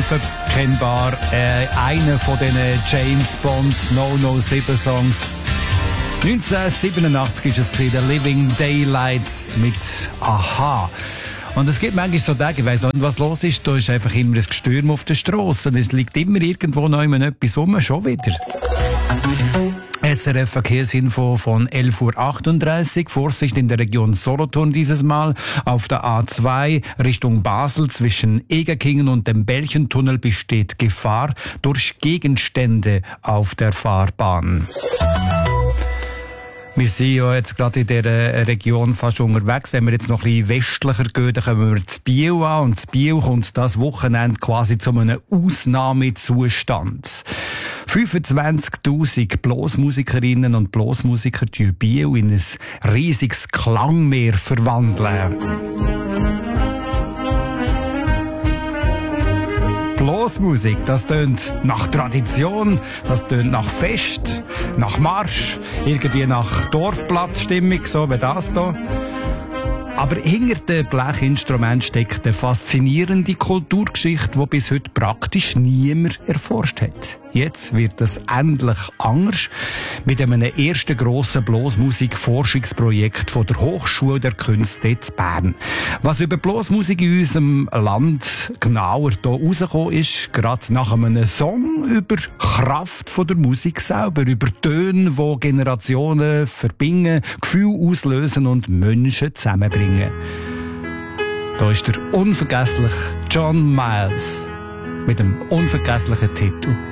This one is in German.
unverkennbar. Einer von diesen James Bond 007 Songs. 1987 ist es The Living Daylights mit Aha. Und es gibt manchmal so Tage, ich weiss auch nicht, was los ist, da ist einfach immer ein Gestürm auf der Strasse. Es liegt immer irgendwo noch etwas rum, schon wieder. SRF Verkehrsinfo von 11.38 Uhr. Vorsicht in der Region Solothurn dieses Mal. Auf der A2 Richtung Basel zwischen Egerkingen und dem Belchentunnel besteht Gefahr durch Gegenstände auf der Fahrbahn. Wir sind ja jetzt gerade in dieser Region fast unterwegs. Wenn wir jetzt noch ein bisschen westlicher gehen, dann kommen wir zu Biel an. Und zu Biel kommt das Wochenende quasi zu einem Ausnahmezustand. 25.000 Blasmusikerinnen und Blasmusiker die Biel in ein riesiges Klangmeer verwandeln. Blasmusik, das tönt nach Tradition, das tönt nach Fest, nach Marsch, irgendwie nach Dorfplatzstimmung, so wie das hier. Aber hinter dem Blechinstrument steckt eine faszinierende Kulturgeschichte, die bis heute praktisch niemand erforscht hat. Jetzt wird es endlich anders mit einem ersten grossen Blasmusik-Forschungsprojekt von der Hochschule der Künste in Bern. Was über Blasmusik in unserem Land genauer hier rausgekommen ist, gerade nach einem Song über Kraft von der Musik selber, über Töne, die Generationen verbinden, Gefühle auslösen und Menschen zusammenbringen. Da ist der unvergessliche John Miles mit dem unvergesslichen Titel